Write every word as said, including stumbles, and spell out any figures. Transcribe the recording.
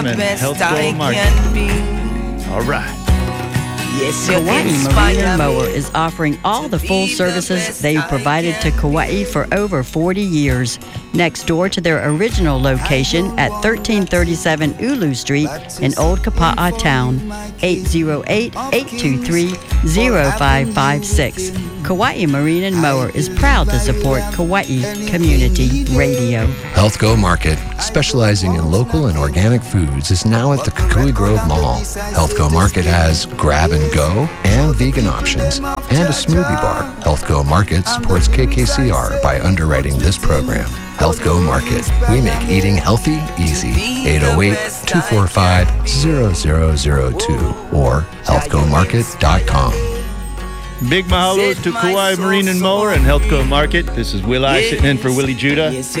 and best Health I Go Market. can be. All right. Yes, you Kauai Marine inspire and Mower me. is offering all the full services they've provided to Kauai for over forty years. Next door to their original location at thirteen thirty-seven Ulu Street in Old Kapa'a Town, eight oh eight, eight two three, oh five five six. Kauai Marine and Mower is proud to support Kauai Community Radio. Health Go Market, specializing in local and organic foods, is now at the Kukui Grove Mall. Health Go Market has grab and go and vegan options and a smoothie bar. Health Go Market supports K K C R by underwriting this program. Health Go Market. We make eating healthy easy. eight oh eight, two four five, zero zero zero two or health go market dot com. Big mahalo to Kauai Marine and Mower and Health Go Market. This is Will I sitting in for Willie Judah.